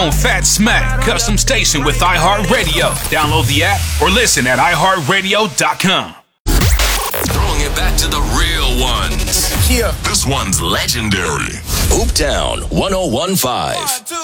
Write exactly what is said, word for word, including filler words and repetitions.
On Fat Smack Custom Station with iHeartRadio. Download the app or listen at i heart radio dot com. Throwing it back to the real ones. Yeah. This one's legendary. Ooptown one oh one five.